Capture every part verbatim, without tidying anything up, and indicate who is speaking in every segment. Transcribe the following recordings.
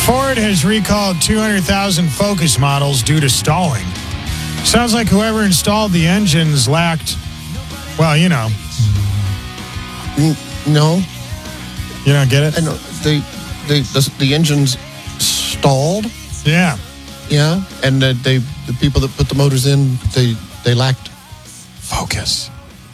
Speaker 1: Ford has recalled two hundred thousand Focus models due to stalling. Sounds like whoever installed the engines lacked, well, you know.
Speaker 2: No.
Speaker 1: You don't get it?
Speaker 2: I know. They, they, the, the engines stalled.
Speaker 1: Yeah.
Speaker 2: Yeah. And uh, they, the people that put the motors in, they, they lacked
Speaker 1: focus.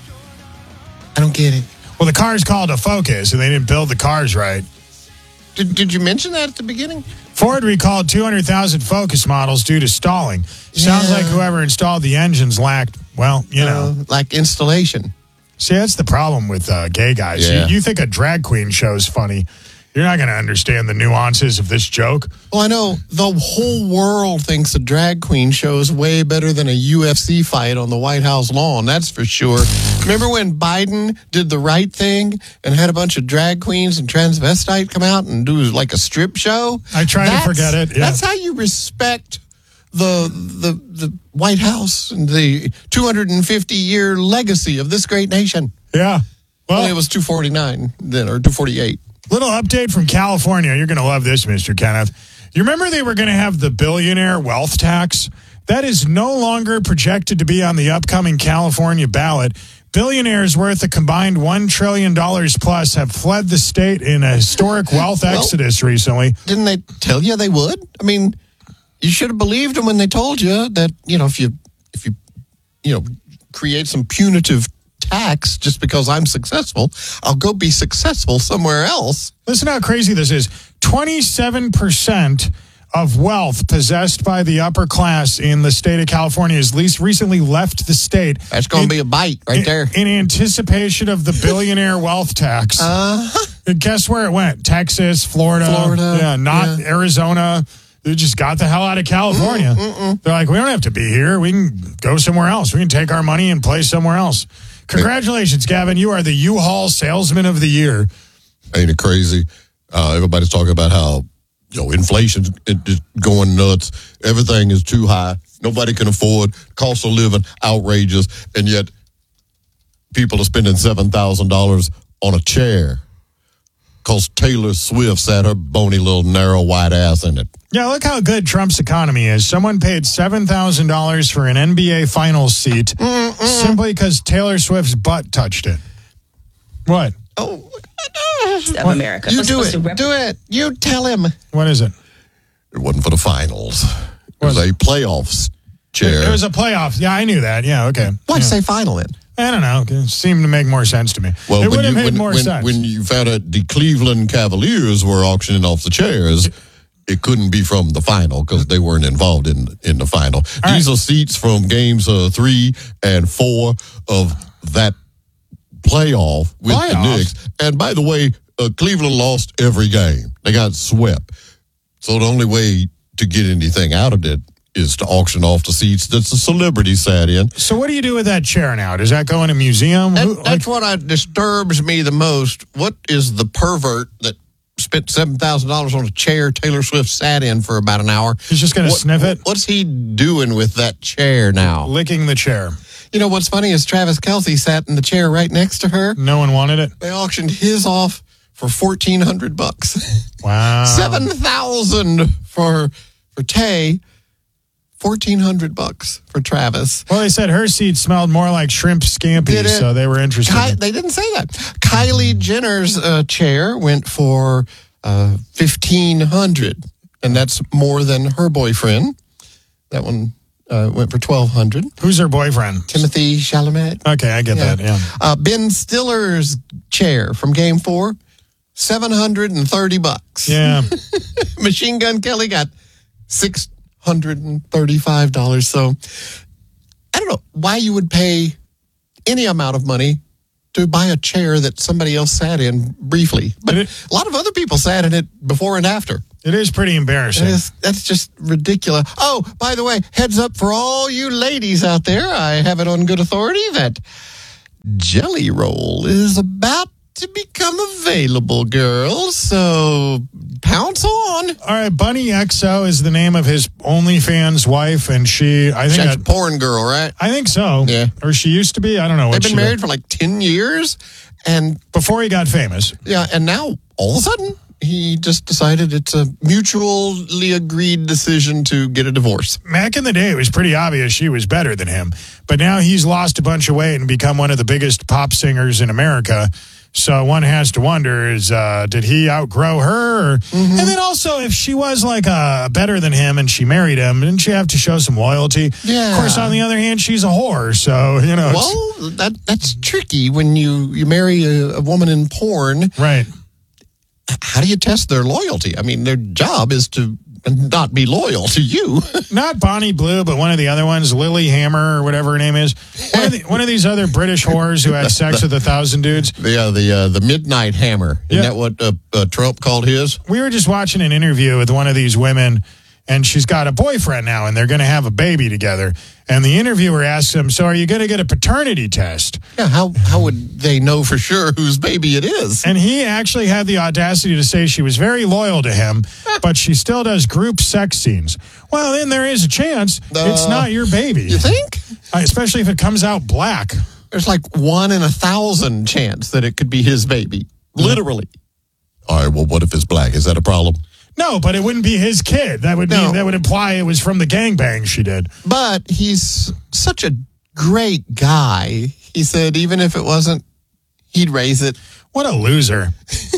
Speaker 2: I don't get it.
Speaker 1: Well, the car's called a Focus, and they didn't build the cars right.
Speaker 2: Did, did you mention that at the beginning?
Speaker 1: Ford recalled two hundred thousand Focus models due to stalling. Sounds
Speaker 2: Yeah.
Speaker 1: like whoever installed the engines lacked, well, you know.
Speaker 2: Uh, like installation.
Speaker 1: See, that's the problem with uh, gay guys.
Speaker 2: Yeah.
Speaker 1: You, you think a drag queen show's funny. You're not going to understand the nuances of this joke.
Speaker 2: Well, I know the whole world thinks a drag queen show is way better than a U F C fight on the White House lawn. That's for sure. Remember when Biden did the right thing and had a bunch of drag queens and transvestite come out and do like a strip show?
Speaker 1: I try
Speaker 2: That's-
Speaker 1: to forget it. Yeah.
Speaker 2: That's how you respect the the the White House and the two hundred fifty year legacy of this great nation.
Speaker 1: Yeah. Well,
Speaker 2: Well, it was two forty-nine then, or two forty-eight.
Speaker 1: little update from California. You're going to love this, Mister Kenneth. You remember they were going to have the billionaire wealth tax? That is no longer projected to be on the upcoming California ballot. Billionaires worth a combined one trillion dollars plus have fled the state in a historic wealth
Speaker 2: Well,
Speaker 1: exodus recently.
Speaker 2: Didn't they tell you they would? I mean, you should have believed them when they told you that, you know, if you, if you, you know, create some punitive tax just because I'm successful, I'll go be successful somewhere else.
Speaker 1: Listen how crazy this is. twenty-seven percent of wealth possessed by the upper class in the state of California has least recently left the state.
Speaker 2: That's going
Speaker 1: in-
Speaker 2: to be a bite right
Speaker 1: in,
Speaker 2: there.
Speaker 1: In anticipation of the billionaire wealth tax.
Speaker 2: Uh-huh.
Speaker 1: And guess where it went? Texas, Florida.
Speaker 2: Florida,
Speaker 1: Yeah, not
Speaker 2: yeah.
Speaker 1: Arizona. They just got the hell out of California.
Speaker 2: Mm-mm.
Speaker 1: They're like, we don't have to be here. We can go somewhere else. We can take our money and play somewhere else. Congratulations, Gavin. You are the U-Haul Salesman of the Year.
Speaker 3: Ain't it crazy? Uh, everybody's talking about how, you know, inflation's is going nuts. Everything is too high. Nobody can afford. Cost of living outrageous, and yet people are spending seven thousand dollars on a chair because Taylor Swift sat her bony little narrow white ass in it.
Speaker 1: Yeah, look how good Trump's economy is. Someone paid seven thousand dollars for an N B A Finals seat
Speaker 2: Mm-mm.
Speaker 1: simply because Taylor Swift's butt touched it. What?
Speaker 2: Oh,
Speaker 4: of America.
Speaker 2: You
Speaker 4: We're
Speaker 2: do
Speaker 4: supposed
Speaker 2: it.
Speaker 4: to rep-
Speaker 2: Do it. You tell him.
Speaker 1: What is it?
Speaker 3: It wasn't for the finals. It was
Speaker 1: Was
Speaker 3: a playoffs chair.
Speaker 1: It was a playoff. Yeah, I knew that. Yeah, okay.
Speaker 2: Why'd
Speaker 1: yeah.
Speaker 2: you say final then?
Speaker 1: I don't know. It seemed to make more sense to me.
Speaker 3: Well,
Speaker 1: it
Speaker 3: when
Speaker 1: would have
Speaker 3: you,
Speaker 1: made
Speaker 3: when,
Speaker 1: more
Speaker 3: when,
Speaker 1: sense.
Speaker 3: when you found out the Cleveland Cavaliers were auctioning off the chairs, it couldn't be from the final because they weren't involved in in the final.
Speaker 1: All
Speaker 3: These
Speaker 1: right.
Speaker 3: are seats from games uh, three and four of that playoff with the
Speaker 1: Playoffs?
Speaker 3: Knicks. And by the way, uh, Cleveland lost every game. They got swept. So the only way to get anything out of it is to auction off the seats that the celebrity sat in.
Speaker 1: So what do you do with that chair now? Does that go in a museum?
Speaker 2: That,
Speaker 1: Who-
Speaker 2: that's what I, disturbs me the most. What is the pervert that spent seven thousand dollars on a chair Taylor Swift sat in for about an hour?
Speaker 1: He's just going to
Speaker 2: What-
Speaker 1: sniff it?
Speaker 2: What's he doing with that chair now?
Speaker 1: Licking the chair.
Speaker 2: You know what's funny is Travis Kelce sat in the chair right next to her.
Speaker 1: No one wanted it?
Speaker 2: They auctioned his off for fourteen hundred bucks.
Speaker 1: Wow.
Speaker 2: Seven thousand for for Tay. Fourteen hundred bucks for Travis.
Speaker 1: Well, they said her seat smelled more like shrimp scampi,
Speaker 2: Did it?
Speaker 1: so they were interested.
Speaker 2: Ky-
Speaker 1: in-
Speaker 2: they didn't say that. Kylie Jenner's uh, chair went for uh, fifteen hundred, and that's more than her boyfriend. That one uh, went for twelve hundred.
Speaker 1: Who's her boyfriend?
Speaker 2: Timothy Chalamet.
Speaker 1: Okay, I get
Speaker 2: Yeah.
Speaker 1: that, yeah.
Speaker 2: Uh, Ben Stiller's chair from Game Four, seven hundred and thirty bucks.
Speaker 1: Yeah.
Speaker 2: Machine Gun Kelly got six hundred and thirty-five dollars. So I don't know why you would pay any amount of money to buy a chair that somebody else sat in briefly. But
Speaker 1: It-
Speaker 2: a lot of other people sat in it before and after.
Speaker 1: It is pretty embarrassing.
Speaker 2: It is, that's just ridiculous. Oh, by the way, heads up for all you ladies out there. I have it on good authority that Jelly Roll is about to become available, girls. So pounce on.
Speaker 1: All right, Bunny X O is the name of his OnlyFans wife, and she, I think,
Speaker 2: She's a
Speaker 1: that-
Speaker 2: porn girl, right?
Speaker 1: I think so.
Speaker 2: Yeah.
Speaker 1: Or she used to be. I don't know what
Speaker 2: They've
Speaker 1: she
Speaker 2: been married for like ten years. And
Speaker 1: before he got famous.
Speaker 2: yeah, and now all of a sudden he just decided it's a mutually agreed decision to get a divorce.
Speaker 1: Back in the day, it was pretty obvious she was better than him. But now he's lost a bunch of weight and become one of the biggest pop singers in America. So one has to wonder, is uh, did he outgrow her? Or, mm-hmm. And then also, if she was like uh, better than him and she married him, didn't she have to show some loyalty?
Speaker 2: Yeah.
Speaker 1: Of course, on the other hand, she's a whore. So, you know.
Speaker 2: Well, that that's tricky when you, you marry a, a woman in porn.
Speaker 1: Right.
Speaker 2: How do you test their loyalty? I mean, their job is to not be loyal to you.
Speaker 1: Not Bonnie Blue, but one of the other ones, Lily Hammer or whatever her name is. One of, the, one of these other British whores who had sex with a thousand dudes.
Speaker 2: The uh, the uh, the Midnight Hammer. Isn't
Speaker 1: Yeah.
Speaker 2: that what uh, uh, Trump called his?
Speaker 1: We were just watching an interview with one of these women, and she's got a boyfriend now, and they're going to have a baby together. And the interviewer asks him, so are you going to get a paternity test?
Speaker 2: Yeah, how how would they know for sure whose baby it is?
Speaker 1: And he actually had the audacity to say she was very loyal to him, but she still does group sex scenes. Well, then there is a chance
Speaker 2: Uh,
Speaker 1: it's not your baby.
Speaker 2: You think?
Speaker 1: Uh, especially if it comes out black.
Speaker 2: There's like one in a thousand chance that it could be his baby. Literally.
Speaker 3: All right, well, what if it's black? Is that a problem?
Speaker 1: No, but it wouldn't be his kid. That would
Speaker 2: No.
Speaker 1: mean that would imply it was from the gangbang she did.
Speaker 2: But he's such a great guy. He said even if it wasn't, he'd raise it.
Speaker 1: What a loser.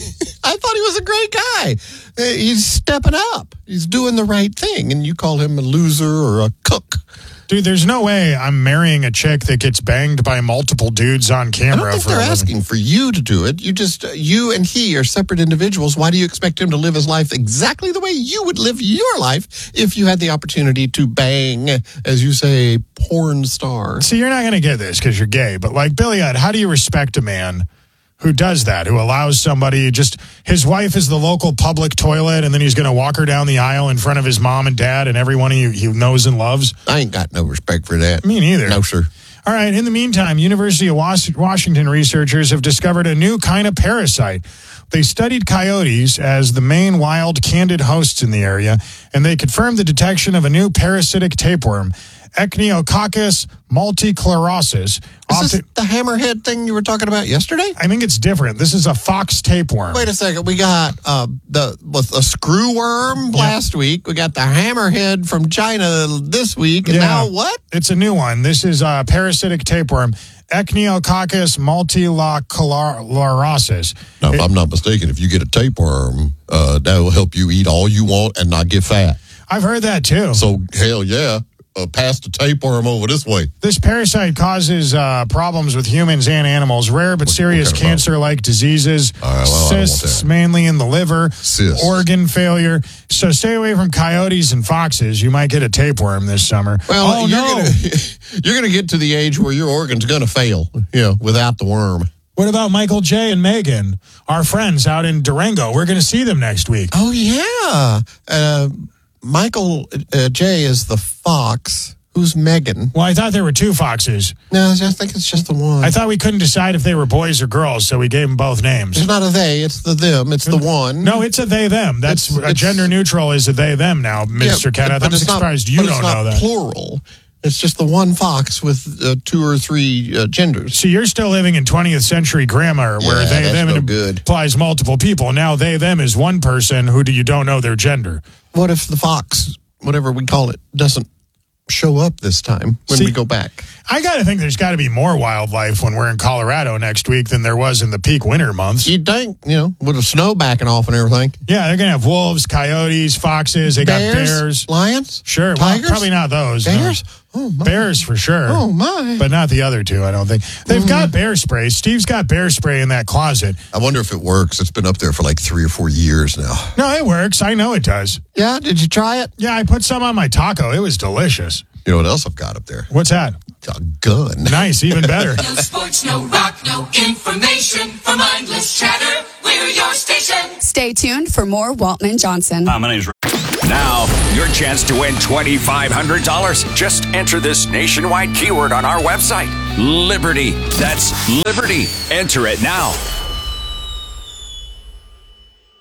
Speaker 2: I thought he was a great guy. Uh, He's stepping up. He's doing the right thing. And you call him a loser or a cook.
Speaker 1: Dude, there's no way I'm marrying a chick that gets banged by multiple dudes on
Speaker 2: I
Speaker 1: camera.
Speaker 2: don't think
Speaker 1: for
Speaker 2: they're
Speaker 1: a living.
Speaker 2: asking for you to do it. You just, uh, you and he are separate individuals. Why do you expect him to live his life exactly the way you would live your life if you had the opportunity to bang, as you say, porn star?
Speaker 1: See, you're not going to get this because you're gay, but like Billy Ed, how do you respect a man who does that, who allows somebody just, his wife is the local public toilet, and then he's going to walk her down the aisle in front of his mom and dad and everyone he, he knows and loves?
Speaker 2: I ain't got no respect for that.
Speaker 1: Me neither.
Speaker 2: No, sir.
Speaker 1: All right. In the meantime, University of Was- Washington researchers have discovered a new kind of parasite. They studied coyotes as the main wild candid hosts in the area, and they confirmed the detection of a new parasitic tapeworm, Echiniococcus multichlorosis.
Speaker 2: Is this
Speaker 1: Often,
Speaker 2: the hammerhead thing you were talking about yesterday?
Speaker 1: I think it's different. This is a fox tapeworm.
Speaker 2: Wait a second. We got uh, the with a screw worm last week. We got the hammerhead from China this week. And
Speaker 1: Yeah.
Speaker 2: now what?
Speaker 1: It's a new one. This is a parasitic tapeworm, Echiniococcus multichlorosis.
Speaker 3: Now, if I'm not mistaken, if you get a tapeworm, uh, that will help you eat all you want and not get fat.
Speaker 1: I've heard that too.
Speaker 3: So, hell yeah, uh, pass the tapeworm over this way.
Speaker 1: This parasite causes uh, problems with humans and animals, rare but serious
Speaker 3: what kind of
Speaker 1: cancer-like diseases,
Speaker 3: All right, well, I don't want
Speaker 1: cysts
Speaker 3: that.
Speaker 1: mainly in the liver,
Speaker 3: Cysts.
Speaker 1: organ failure. So stay away from coyotes and foxes. You might get a tapeworm this summer.
Speaker 2: Well,
Speaker 1: oh,
Speaker 2: you're
Speaker 1: no.
Speaker 2: gonna you're gonna get to the age where your organ's gonna fail, you know, without the worm.
Speaker 1: What about Michael J. and Megan, our friends out in Durango? We're going to see them next week.
Speaker 2: Oh yeah, uh, Michael uh, J is the fox. Who's Megan?
Speaker 1: Well, I thought there were two foxes.
Speaker 2: No, I think it's just the one.
Speaker 1: I thought we couldn't decide if they were boys or girls, so we gave them both names.
Speaker 2: It's not a they. It's the them. It's the one.
Speaker 1: No, it's a they them. That's
Speaker 2: It's-
Speaker 1: a
Speaker 2: it's-
Speaker 1: gender neutral is a they them now, Mister
Speaker 2: Yeah,
Speaker 1: Kenneth.
Speaker 2: but
Speaker 1: I'm
Speaker 2: it's not-
Speaker 1: surprised you
Speaker 2: but
Speaker 1: don't
Speaker 2: it's
Speaker 1: know
Speaker 2: not
Speaker 1: that.
Speaker 2: Plural. It's just the one fox with uh, two or three uh, genders.
Speaker 1: See, you're still living in twentieth century grammar where
Speaker 2: Yeah,
Speaker 1: they
Speaker 2: that's
Speaker 1: them
Speaker 2: no
Speaker 1: it
Speaker 2: good.
Speaker 1: implies multiple people. Now they them is one person who do you don't know their gender.
Speaker 2: What if the fox, whatever we call it, doesn't show up this time when
Speaker 1: See-
Speaker 2: we go back?
Speaker 1: I got to think there's got to be more wildlife when we're in Colorado next week than there was in the peak winter months.
Speaker 2: You'd think, you know, with the snow backing off and everything.
Speaker 1: Yeah, they're going to have wolves, coyotes, foxes. They got bears.
Speaker 2: Lions?
Speaker 1: Sure.
Speaker 2: Tigers?
Speaker 1: Well, probably not those. no.
Speaker 2: Bears? Oh, my.
Speaker 1: Bears for sure.
Speaker 2: Oh, my.
Speaker 1: But not the other two, I don't think. They've got bear spray. Steve's got bear spray in that closet.
Speaker 3: I wonder if it works. It's been up there for like three or four years now.
Speaker 1: No, it works. I know it does.
Speaker 2: Yeah, did you try it?
Speaker 1: Yeah, I put some on my taco. It was delicious.
Speaker 3: You know what else I've got up there?
Speaker 1: What's that?
Speaker 3: A gun.
Speaker 1: Nice, even better.
Speaker 5: No sports, no rock, no information. For mindless chatter, we're your station.
Speaker 6: Stay tuned for more Walton and Johnson.
Speaker 7: Hi, my name's Rick. Now, your chance to win twenty-five hundred dollars. Just enter this nationwide keyword on our website. Liberty. That's Liberty. Enter it now.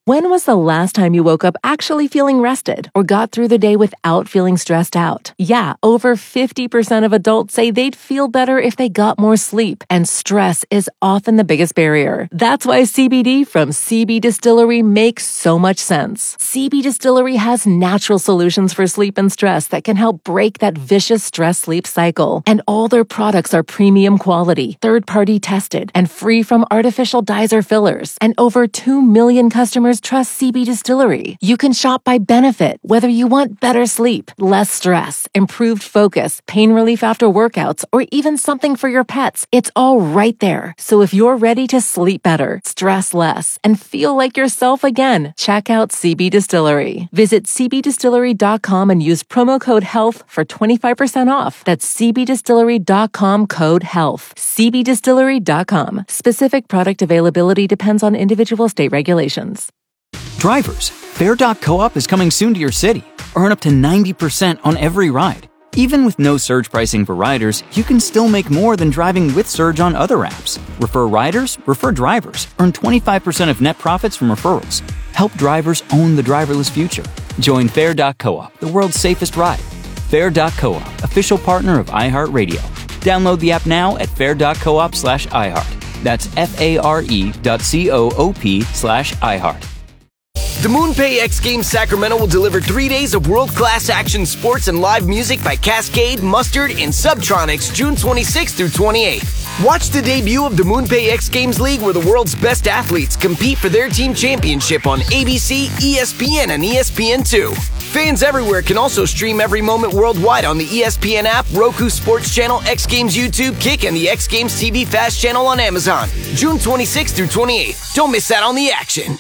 Speaker 8: When was the last time you woke up actually feeling rested or got through the day without feeling stressed out? Yeah, over fifty percent of adults say they'd feel better if they got more sleep, and stress is often the biggest barrier. That's why C B D from C B Distillery makes so much sense. C B Distillery has natural solutions for sleep and stress that can help break that vicious stress-sleep cycle. And all their products are premium quality, third-party tested, and free from artificial dyes or fillers. And over two million customers trust C B Distillery. You can shop by benefit, whether you want better sleep, less stress, improved focus, pain relief after workouts, or even something for your pets. It's all right there. So if you're ready to sleep better, stress less, and feel like yourself again, check out C B Distillery. Visit c b distillery dot com and use promo code HEALTH for twenty-five percent off. That's c b distillery dot com code HEALTH. c b distillery dot com. Specific product availability depends on individual state regulations.
Speaker 9: Drivers, Fare dot coop is coming soon to your city. Earn up to ninety percent on every ride. Even with no surge pricing for riders, you can still make more than driving with Surge on other apps. Refer riders, refer drivers. Earn twenty-five percent of net profits from referrals. Help drivers own the driverless future. Join Fare dot coop, the world's safest ride. Fare dot coop, official partner of iHeartRadio. Download the app now at fare dot coop slash iHeart. That's F-A-R-E dot C-O-O-P slash iHeart.
Speaker 10: The MoonPay X Games Sacramento will deliver three days of world-class action sports and live music by Cascade, Mustard, and Subtronics June twenty-sixth through twenty-eighth. Watch the debut of the MoonPay X Games League, where the world's best athletes compete for their team championship on A B C, E S P N, and E S P N two. Fans everywhere can also stream every moment worldwide on the E S P N app, Roku Sports Channel, X Games YouTube, Kick, and the X Games T V Fast Channel on Amazon. June twenty-sixth through twenty-eighth. Don't miss out on the action.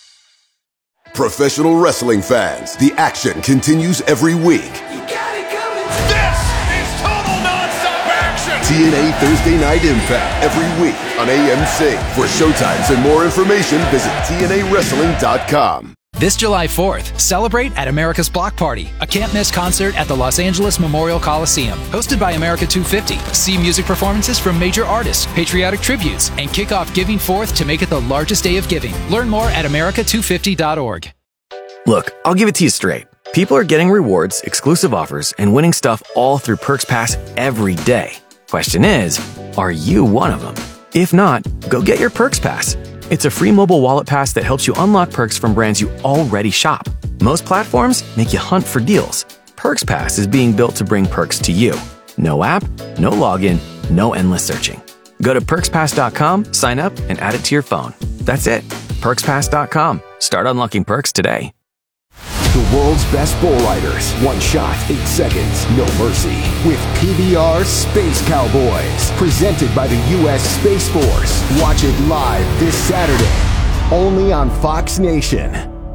Speaker 11: Professional wrestling fans, the action continues every week.
Speaker 5: You got it coming. This is total nonstop action.
Speaker 11: T N A Thursday Night Impact every week on A M C. For showtimes and more information, visit T N A wrestling dot com.
Speaker 12: This July fourth, celebrate at America's Block Party, a can't-miss concert at the Los Angeles Memorial Coliseum. Hosted by America two fifty, see music performances from major artists, patriotic tributes, and kick off Giving Fourth to make it the largest day of giving. Learn more at america two fifty dot org.
Speaker 13: Look, I'll give it to you straight. People are getting rewards, exclusive offers, and winning stuff all through Perks Pass every day. Question is, are you one of them? If not, go get your Perks Pass. It's a free mobile wallet pass that helps you unlock perks from brands you already shop. Most platforms make you hunt for deals. Perks Pass is being built to bring perks to you. No app, no login, no endless searching. Go to perks pass dot com, sign up, and add it to your phone. That's it. perks pass dot com. Start unlocking perks today.
Speaker 14: The world's best bull riders. One shot, eight seconds, no mercy. With P B R Space Cowboys. Presented by the U S Space Force. Watch it live this Saturday. Only on Fox Nation.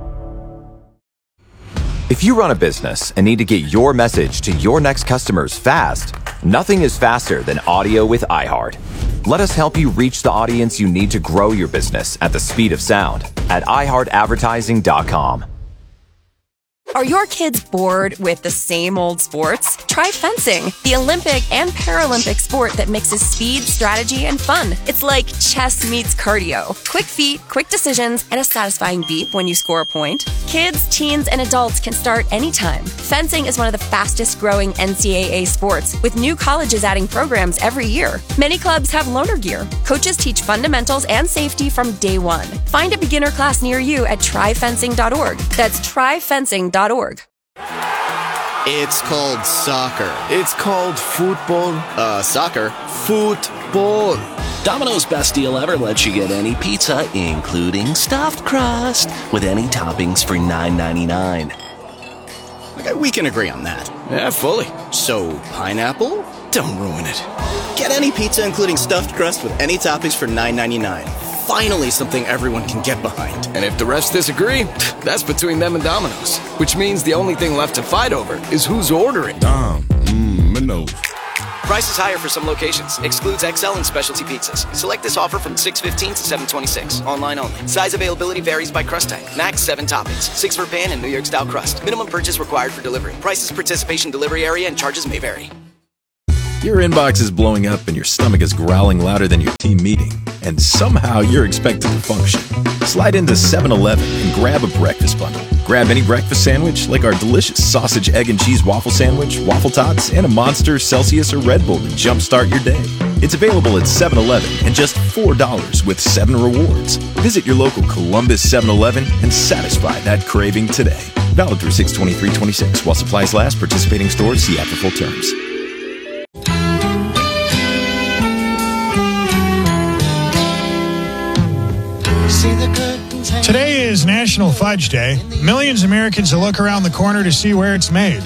Speaker 15: If you run a business and need to get your message to your next customers fast, nothing is faster than audio with iHeart. Let us help you reach the audience you need to grow your business at the speed of sound at i heart advertising dot com.
Speaker 4: Are your kids bored with the same old sports? Try fencing, the Olympic and Paralympic sport that mixes speed, strategy, and fun. It's like chess meets cardio. Quick feet, quick decisions, and a satisfying beep when you score a point. Kids, teens, and adults can start anytime. Fencing is one of the fastest growing N C double A sports, with new colleges adding programs every year. Many clubs have loaner gear. Coaches teach fundamentals and safety from day one. Find a beginner class near you at try fencing dot org. That's try fencing dot org.
Speaker 16: It's called soccer. It's called football. Uh, soccer. Football.
Speaker 17: Domino's Best Deal Ever lets you get any pizza, including stuffed crust, with any toppings for nine ninety-nine.
Speaker 16: Okay, we can agree on that.
Speaker 17: Yeah, fully.
Speaker 16: So, pineapple? Don't ruin it. Get any pizza, including stuffed crust, with any toppings for nine ninety-nine. Finally, something everyone can get behind.
Speaker 10: And if the refs disagree, that's between them and Domino's. Which means the only thing left to fight over is who's ordering.
Speaker 18: Dom, mmm, Minnows.
Speaker 19: Price is higher for some locations. Excludes X L and specialty pizzas. Select this offer from six fifteen to seven twenty-six. Online only. Size availability varies by crust type. Max seven toppings. Six for pan and New York style crust. Minimum purchase required for delivery. Prices, participation, delivery area, and charges may vary.
Speaker 20: Your inbox is blowing up and your stomach is growling louder than your team meeting, and somehow you're expected to function. Slide into seven eleven and grab a breakfast bundle. Grab any breakfast sandwich like our delicious sausage, egg, and cheese waffle sandwich, waffle tots, and a Monster, Celsius, or Red Bull to jumpstart your day. It's available at seven eleven and just four dollars with seven rewards. Visit your local Columbus seven eleven and satisfy that craving today. Valid through six twenty-three twenty-six while supplies last. Participating stores, see after full terms.
Speaker 1: Today is National Fudge Day. Millions of Americans will look around the corner to see where it's made.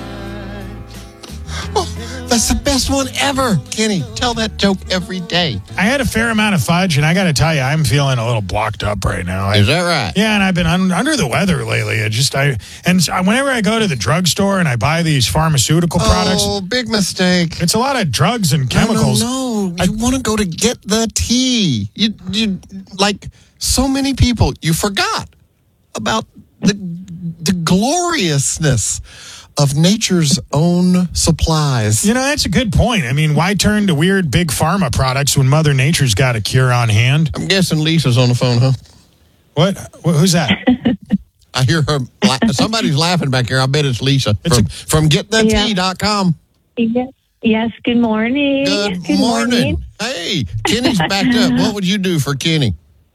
Speaker 2: Oh, that's the best one ever. Kenny, tell that joke every day.
Speaker 1: I had a fair amount of fudge, and I got to tell you, I'm feeling a little blocked up right now.
Speaker 2: Is that right?
Speaker 1: Yeah, and I've been un- under the weather lately. I just, I, and whenever I go to the drugstore and I buy these pharmaceutical products.
Speaker 2: Oh, big mistake.
Speaker 1: It's a lot of drugs and chemicals.
Speaker 2: No, no, no. You want to go to Get the Tea. You, you, like so many people, you forgot about the, the gloriousness of nature's own supplies.
Speaker 1: You know, that's a good point. I mean, why turn to weird big pharma products when Mother Nature's got a cure on hand?
Speaker 2: I'm guessing Lisa's on the phone, huh?
Speaker 1: What? Who's that?
Speaker 2: I hear her. La- somebody's laughing back here. I bet it's Lisa
Speaker 1: it's
Speaker 2: from,
Speaker 1: a-
Speaker 2: from get the tea dot com.
Speaker 21: Yes. Yes, good morning.
Speaker 2: Good,
Speaker 21: good
Speaker 2: morning.
Speaker 21: morning.
Speaker 2: Hey, Kenny's backed up. What would you do for Kenny?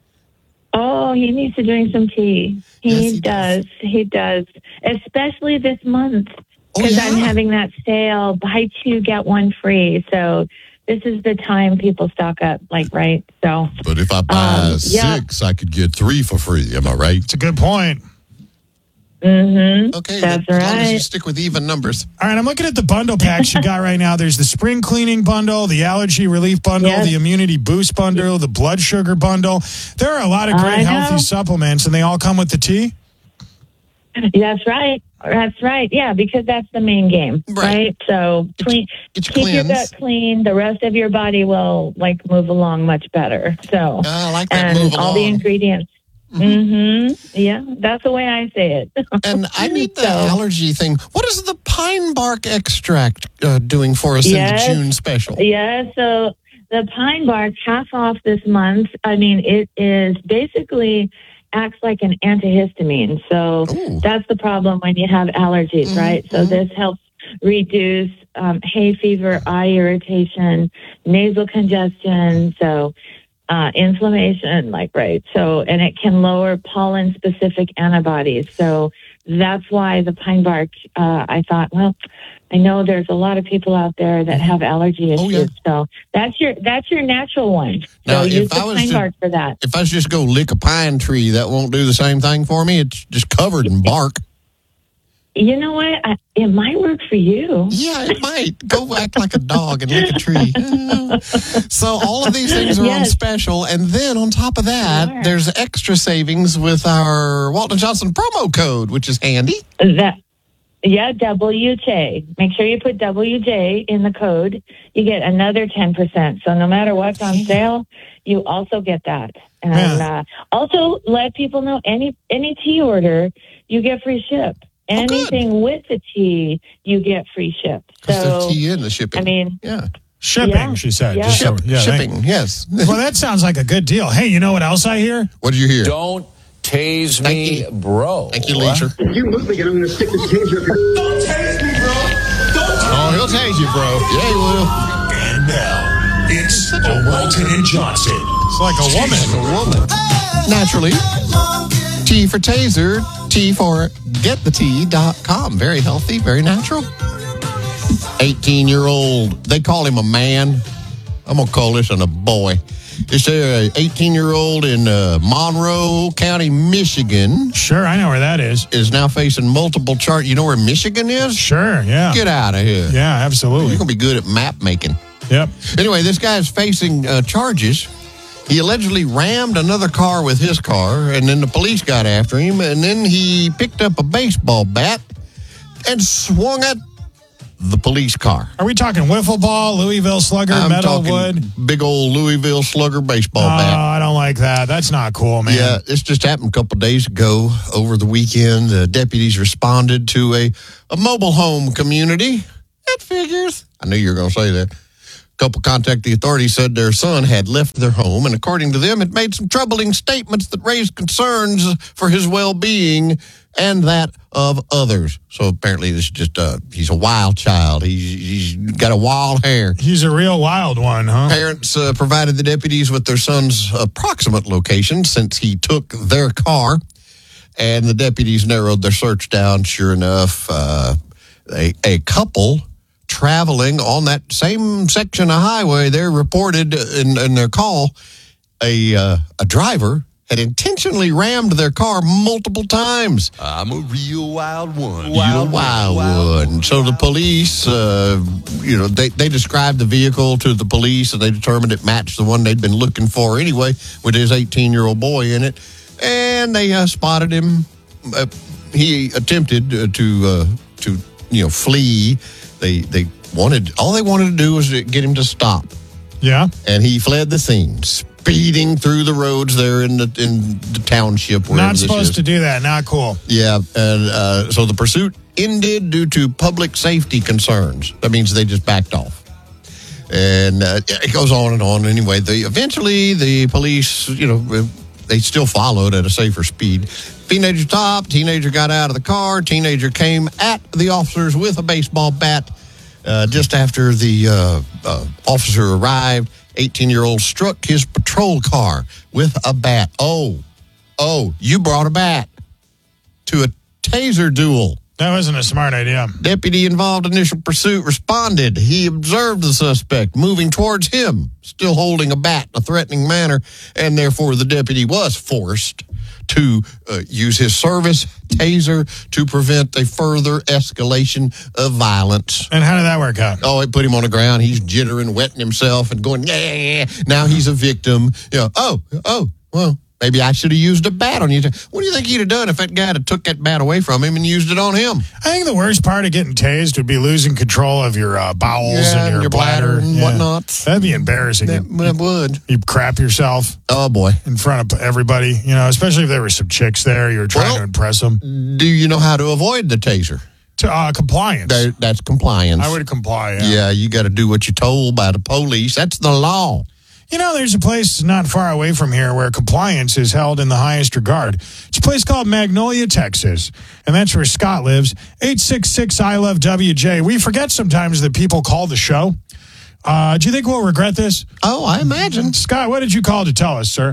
Speaker 21: Oh, he needs to drink some tea. He,
Speaker 2: Yes, he
Speaker 21: does.
Speaker 2: does.
Speaker 21: He does. Especially this month because
Speaker 2: Oh, yeah?
Speaker 21: I'm having that sale, buy two, get one free. So this is the time people stock up, like, right? So,
Speaker 3: But if I buy
Speaker 21: Um, yeah.
Speaker 3: six, I could get three for free. Am I right?
Speaker 1: It's a good point.
Speaker 21: mm-hmm.
Speaker 2: Okay,
Speaker 21: That's
Speaker 2: as long as you
Speaker 21: right.
Speaker 2: stick with even numbers.
Speaker 1: All right, I'm looking at the bundle packs you got right now. There's the spring cleaning bundle, the allergy relief bundle,
Speaker 21: Yes.
Speaker 1: the immunity boost bundle, the blood sugar bundle. There are a lot of
Speaker 21: I
Speaker 1: great
Speaker 21: know.
Speaker 1: healthy supplements, and they all come with the tea?
Speaker 21: That's right. That's right. Yeah, because that's the main game,
Speaker 2: Right.
Speaker 21: right? So clean,
Speaker 2: Get your
Speaker 21: keep your
Speaker 2: cleanse.
Speaker 21: gut clean. The rest of your body will like move along much better. So
Speaker 2: I like that
Speaker 21: and
Speaker 2: move
Speaker 21: all the
Speaker 2: along.
Speaker 21: ingredients. Mm-hmm. Yeah, that's the way I say it.
Speaker 2: And I need the
Speaker 21: So-
Speaker 2: allergy thing. What is the pine bark extract uh, doing for us
Speaker 21: Yes.
Speaker 2: in the June special?
Speaker 21: Yeah, so the pine bark half off this month. I mean, it is basically acts like an antihistamine. So
Speaker 2: Ooh.
Speaker 21: that's the problem when you have allergies,
Speaker 2: Mhm,
Speaker 21: right? So
Speaker 2: mhm.
Speaker 21: this helps reduce um, hay fever, eye irritation, nasal congestion. So uh, inflammation, like, right. So, and it can lower pollen specific antibodies. So that's why the pine bark, uh, I thought, well, I know there's a lot of people out there that have allergy issues.
Speaker 2: Oh, yeah.
Speaker 21: So that's your, that's your natural one.
Speaker 2: Now,
Speaker 21: so
Speaker 2: if
Speaker 21: use
Speaker 2: I
Speaker 21: the
Speaker 2: was
Speaker 21: pine
Speaker 2: to-
Speaker 21: bark for that.
Speaker 2: If I just go lick a pine tree, that won't do the same thing for me. It's just covered in bark.
Speaker 21: You know what? I, it might work for you.
Speaker 2: Yeah, it might. Go act like a dog and lick a tree. So all of these things are on
Speaker 21: Yes.
Speaker 2: special. And then on top of that,
Speaker 21: Sure.
Speaker 2: there's extra savings with our Walton Johnson promo code, which is handy.
Speaker 21: That, yeah, W J. Make sure you put W J in the code. You get another ten percent. So no matter what's on sale, you also get that. And
Speaker 1: Yeah.
Speaker 21: uh, also let people know any any tea order, you get free ship.
Speaker 2: Oh, good.
Speaker 21: Anything with the tea, you get free ship.
Speaker 2: Because
Speaker 21: So,
Speaker 2: the tea in the shipping.
Speaker 21: I mean,
Speaker 2: yeah.
Speaker 1: Shipping,
Speaker 21: Yeah.
Speaker 1: she said.
Speaker 21: Yeah.
Speaker 1: Just so-
Speaker 2: Ship,
Speaker 1: yeah, thank-
Speaker 2: shipping, yes.
Speaker 1: Well, that sounds like a good deal. Hey, you know what else I hear?
Speaker 2: What did you hear?
Speaker 22: Don't tase
Speaker 2: Thank
Speaker 22: me,
Speaker 2: you.
Speaker 22: bro.
Speaker 2: Thank you, Leisure.
Speaker 23: If you look like it, I'm going to stick the taser up your... Don't tase me, bro! Don't
Speaker 2: Oh, he'll tase you, bro. Yeah, he will.
Speaker 24: And now, it's the Walton and Johnson.
Speaker 1: It's like a woman.
Speaker 2: A woman. Naturally. T for taser, T for get the tea dot com. Very healthy, very natural. eighteen-year-old, they call him a man. I'm going to call this one a boy. It's an eighteen-year-old in uh, Monroe County, Michigan.
Speaker 1: Sure, I know where that is.
Speaker 2: Is now facing multiple charges. You know where Michigan is?
Speaker 1: Sure, yeah.
Speaker 2: Get out of here.
Speaker 1: Yeah, absolutely.
Speaker 2: You're going to be good at map making.
Speaker 1: Yep.
Speaker 2: Anyway, this guy is facing uh, charges. He allegedly rammed another car with his car, and then the police got after him, and then he picked up a baseball bat and swung at the police car.
Speaker 1: Are we talking wiffle ball, Louisville Slugger,
Speaker 2: I'm
Speaker 1: metal
Speaker 2: talking
Speaker 1: wood?
Speaker 2: big old Louisville Slugger baseball
Speaker 1: Oh,
Speaker 2: bat.
Speaker 1: I don't like that. That's not cool, man.
Speaker 2: Yeah, this just happened a couple of days ago. Over the weekend, the deputies responded to a, a mobile home community. that figures. I knew you were going to say that. Couple contacted the authorities, said their son had left their home, and according to them, it made some troubling statements that raised concerns for his well-being and that of others. So apparently this is just a, he's a wild child. He's, he's got a wild hair.
Speaker 1: He's a real wild one, huh?
Speaker 2: Parents uh, provided the deputies with their son's approximate location since he took their car, and the deputies narrowed their search down. Sure enough, uh, a, a couple traveling on that same section of highway, they reported in, in their call a uh, a driver had intentionally rammed their car multiple times.
Speaker 18: I'm a real wild one.
Speaker 2: Wild, wild, wild one. So the police, uh, you know, they, they described the vehicle to the police, and they determined it matched the one they'd been looking for anyway, with his eighteen-year-old boy in it. And they uh, spotted him. Uh, he attempted uh, to uh, to you know flee. They they wanted all they wanted to do was to get him to stop.
Speaker 1: Yeah,
Speaker 2: and he fled the scene, speeding through the roads there in the in the township.
Speaker 1: Not supposed to do that. Not cool.
Speaker 2: Yeah, and uh, so the pursuit ended due to public safety concerns. That means they just backed off. And uh, it goes on and on. Anyway, they eventually the police, you know, they still followed at a safer speed. Teenager stopped. Teenager got out of the car. Teenager came at the officers with a baseball bat. Uh, just after the uh, uh, officer arrived, eighteen-year-old struck his patrol car with a bat. Oh, oh, you brought a bat to a taser duel.
Speaker 1: That wasn't a smart idea.
Speaker 2: Deputy involved in initial pursuit responded. He observed the suspect moving towards him, still holding a bat in a threatening manner, and therefore the deputy was forced to uh, use his service taser to prevent a further escalation of violence.
Speaker 1: And how did that work out?
Speaker 2: Oh, it put him on the ground. He's jittering, wetting himself, and going, yeah. Now he's a victim. You know, oh, oh, well, maybe I should have used a bat on you. What do you think he'd have done if that guy had took that bat away from him and used it on him?
Speaker 1: I think the worst part of getting tased would be losing control of your uh, bowels
Speaker 2: yeah,
Speaker 1: and your,
Speaker 2: your
Speaker 1: bladder,
Speaker 2: bladder and
Speaker 1: yeah.
Speaker 2: whatnot.
Speaker 1: That'd be embarrassing.
Speaker 2: That, that would.
Speaker 1: You crap yourself.
Speaker 2: Oh, boy.
Speaker 1: In front of everybody, you know, especially if there were some chicks there, you were trying
Speaker 2: well,
Speaker 1: to impress them.
Speaker 2: Do you know how to avoid the taser?
Speaker 1: To, uh, compliance.
Speaker 2: That, that's compliance.
Speaker 1: I would comply, yeah.
Speaker 2: Yeah, you got to do what you're told by the police. That's the law.
Speaker 1: You know, there's a place not far away from here where compliance is held in the highest regard. It's a place called Magnolia, Texas, and that's where Scott lives. eight six six I love W J. We forget sometimes that people call the show. Uh, do you think we'll regret this?
Speaker 2: Oh, I imagine.
Speaker 1: Scott, what did you call to tell us, sir?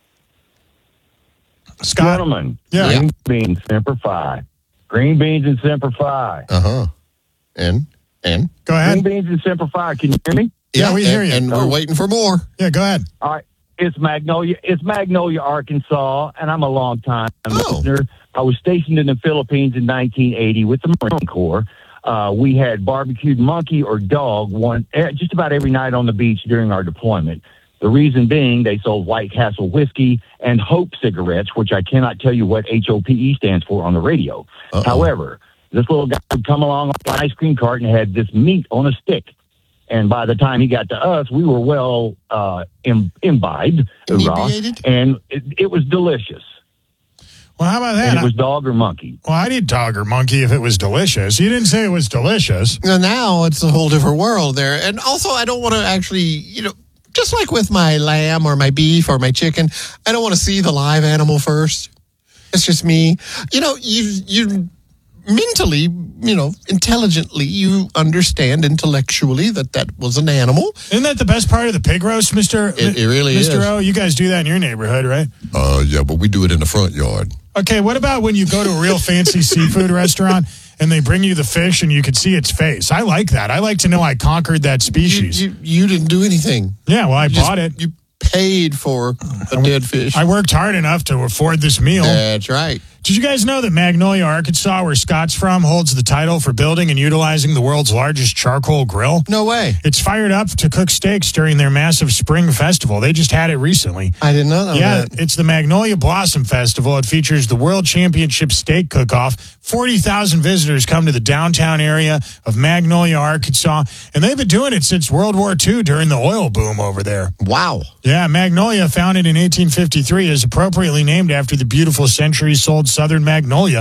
Speaker 1: Scott?
Speaker 6: Gentlemen,
Speaker 1: yeah.
Speaker 6: green beans, Semper Fi. Green beans and Semper Fi.
Speaker 2: Uh-huh. And? And?
Speaker 1: Go ahead.
Speaker 6: Green beans and Semper Fi. Can you hear me?
Speaker 1: Yeah, yeah we hear
Speaker 2: and,
Speaker 1: you.
Speaker 2: And we're waiting for more.
Speaker 1: Yeah, go ahead.
Speaker 6: All right. It's Magnolia. It's Magnolia, Arkansas, and I'm a long time
Speaker 2: oh.
Speaker 6: listener. I was stationed in the Philippines in nineteen eighty with the Marine Corps. Uh, we had barbecued monkey or dog one just about every night on the beach during our deployment. The reason being they sold White Castle whiskey and Hope cigarettes, which I cannot tell you what H O P E stands for on the radio. Uh-oh. However, this little guy would come along on an ice cream cart and had this meat on a stick. And by the time he got to us, we were well uh, Im- imbibed,
Speaker 2: Inebriated?
Speaker 6: and it, it was delicious.
Speaker 1: Well, how about that?
Speaker 6: And it was dog or monkey.
Speaker 1: Well, I'd eat dog or monkey if it was delicious. You didn't say it was delicious.
Speaker 2: Now it's a whole different world there. And also, I don't want to actually, you know, just like with my lamb or my beef or my chicken, I don't want to see the live animal first. It's just me. You know, you you mentally, you know, intelligently, you understand intellectually that that was an animal.
Speaker 1: Isn't that the best part of the pig roast, Mister
Speaker 2: It, it really
Speaker 1: Mister
Speaker 2: is.
Speaker 1: Mister O? You guys do that in your neighborhood, right?
Speaker 3: Uh, yeah, but we do it in the front yard.
Speaker 1: Okay, what about when you go to a real fancy seafood restaurant and they bring you the fish and you can see its face? I like that. I like to know I conquered that species.
Speaker 2: You, you, you didn't do anything.
Speaker 1: Yeah, well, I
Speaker 2: you
Speaker 1: bought
Speaker 2: just,
Speaker 1: it.
Speaker 2: You paid for a dead fish.
Speaker 1: I worked hard enough to afford this meal.
Speaker 2: That's right.
Speaker 1: Did you guys know that Magnolia, Arkansas, where Scott's from, holds the title for building and utilizing the world's largest charcoal grill?
Speaker 2: No way.
Speaker 1: It's fired up to cook steaks during their massive spring festival. They just had it recently.
Speaker 2: I didn't know
Speaker 1: yeah,
Speaker 2: that.
Speaker 1: It's the Magnolia Blossom Festival. It features the World Championship Steak Cook-Off. forty thousand visitors come to the downtown area of Magnolia, Arkansas, and they've been doing it since World War Two during the oil boom over there.
Speaker 2: Wow.
Speaker 1: Yeah, Magnolia, founded in eighteen fifty-three, is appropriately named after the beautiful centuries-old southern magnolia.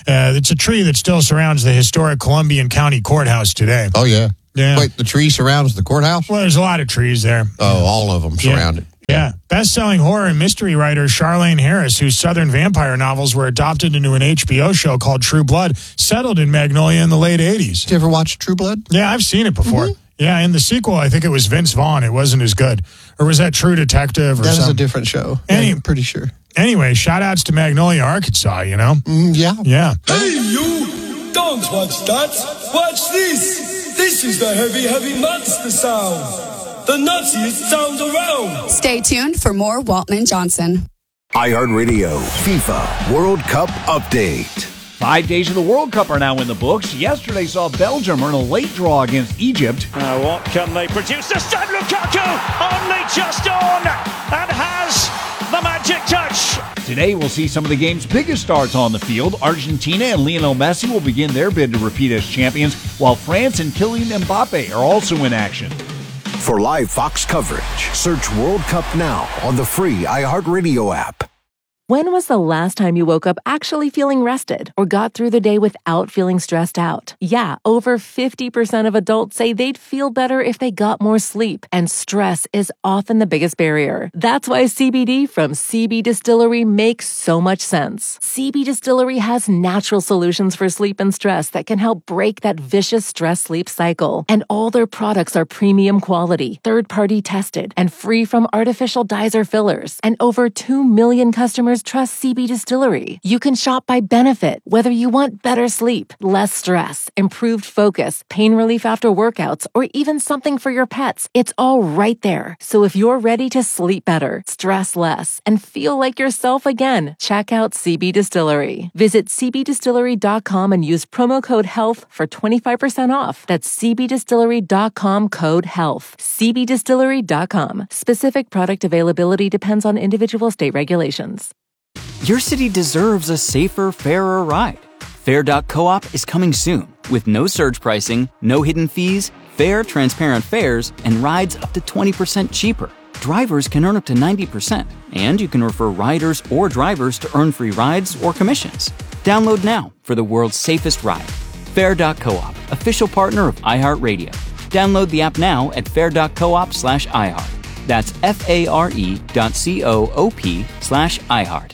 Speaker 1: Uh, it's a tree that still surrounds the historic Columbian County Courthouse today.
Speaker 2: Oh, yeah.
Speaker 1: Yeah.
Speaker 2: Wait, the tree surrounds the courthouse?
Speaker 1: Well, there's a lot of trees there.
Speaker 2: Oh, all of them surround it.
Speaker 1: Yeah. Best-selling horror and mystery writer Charlaine Harris, whose Southern vampire novels were adopted into an H B O show called True Blood, settled in Magnolia in the late eighties.
Speaker 2: Did you ever watch True Blood?
Speaker 1: Yeah, I've seen it before. Mm-hmm. Yeah, in the sequel, I think it was Vince Vaughn. It wasn't as good. Or was that True Detective or
Speaker 2: that
Speaker 1: something?
Speaker 2: That was a different show.
Speaker 1: Any,
Speaker 2: I'm pretty sure.
Speaker 1: Anyway, shout-outs to Magnolia, Arkansas, you know?
Speaker 2: Mm, yeah.
Speaker 1: Yeah.
Speaker 7: Hey, you! Don't watch that. Watch this. This is the heavy, heavy monster sound. The nuttiest sound around.
Speaker 8: Stay tuned for more Waltman Johnson.
Speaker 14: iHeartRadio FIFA World Cup Update.
Speaker 9: Five days of the World Cup are now in the books. Yesterday saw Belgium earn a late draw against Egypt.
Speaker 22: Uh, what can they produce? This time Lukaku only just on and has the magic touch.
Speaker 9: Today we'll see some of the game's biggest stars on the field. Argentina and Lionel Messi will begin their bid to repeat as champions, while France and Kylian Mbappe are also in action.
Speaker 14: For live Fox coverage, search World Cup Now on the free iHeartRadio app.
Speaker 25: When was the last time you woke up actually feeling rested or got through the day without feeling stressed out? Yeah, over fifty percent of adults say they'd feel better if they got more sleep, and stress is often the biggest barrier. That's why C B D from C B Distillery makes so much sense. C B Distillery has natural solutions for sleep and stress that can help break that vicious stress-sleep cycle. And all their products are premium quality, third-party tested, and free from artificial dyes or fillers. And over two million customers trust C B Distillery. You can shop by benefit, whether you want better sleep, less stress, improved focus, pain relief after workouts, or even something for your pets. It's all right there. So if you're ready to sleep better, stress less, and feel like yourself again, check out C B Distillery. Visit c b distillery dot com and use promo code HEALTH for twenty-five percent off. That's c b distillery dot com code HEALTH. c b distillery dot com. Specific product availability depends on individual state regulations.
Speaker 26: Your city deserves a safer, fairer ride. Fair dot coop is coming soon with no surge pricing, no hidden fees, fair, transparent fares, and rides up to twenty percent cheaper. Drivers can earn up to ninety percent, and you can refer riders or drivers to earn free rides or commissions. Download now for the world's safest ride. Fair dot coop, official partner of iHeartRadio. Download the app now at fair dot coop slash iHeart. That's F-A-R-E dot C-O-O-P slash iHeart.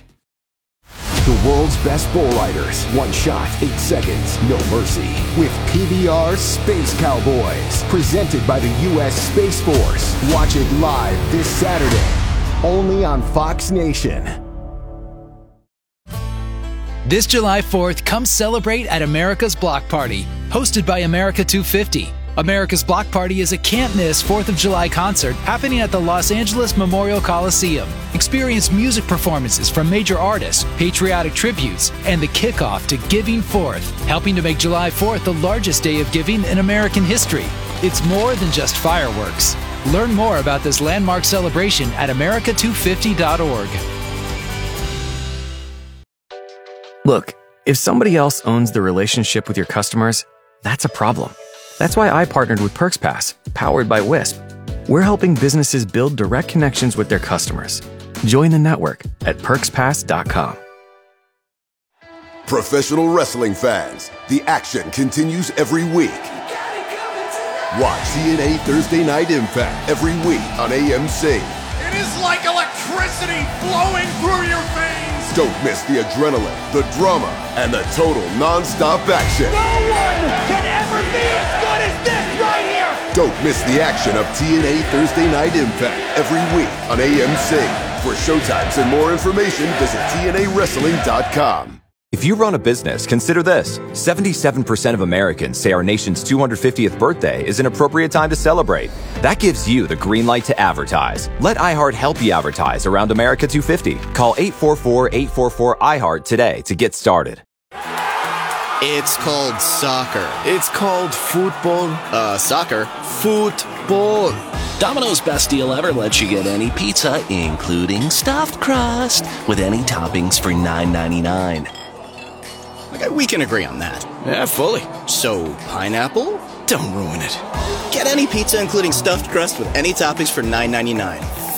Speaker 14: The world's best bull riders. One shot, eight seconds, no mercy. With P B R Space Cowboys. Presented by the U S Space Force. Watch it live this Saturday. Only on Fox Nation.
Speaker 12: This July fourth, come celebrate at America's Block Party, hosted by America two fifty. America's Block Party is a can't-miss fourth of July concert happening at the Los Angeles Memorial Coliseum. Experience music performances from major artists, patriotic tributes, and the kickoff to Giving Fourth, helping to make July fourth the largest day of giving in American history. It's more than just fireworks. Learn more about this landmark celebration at america two fifty dot org.
Speaker 13: Look, if somebody else owns the relationship with your customers, that's a problem. That's why I partnered with PerksPass, powered by Wisp. We're helping businesses build direct connections with their customers. Join the network at perks pass dot com.
Speaker 11: Professional wrestling fans, the action continues every week. Watch T N A Thursday Night Impact every week on A M C.
Speaker 24: It is like electricity flowing through your veins.
Speaker 11: Don't miss the adrenaline, the drama, and the total non-stop action.
Speaker 24: No one can ever be as good as this right here.
Speaker 11: Don't miss the action of T N A Thursday Night Impact every week on A M C. For showtimes and more information, visit T N A wrestling dot com.
Speaker 15: If you run a business, consider this. seventy-seven percent of Americans say our nation's two hundred fiftieth birthday is an appropriate time to celebrate. That gives you the green light to advertise. Let iHeart help you advertise around America two fifty. Call eight four four, eight four four, I heart today to get started.
Speaker 16: It's called soccer. It's called football. Uh, soccer. Football.
Speaker 17: Domino's best deal ever lets you get any pizza, including stuffed crust, with any toppings for nine ninety-nine.
Speaker 16: Okay, we can agree on that. Yeah, fully. So, pineapple? Don't ruin it. Get any pizza including stuffed crust with any toppings for nine ninety-nine.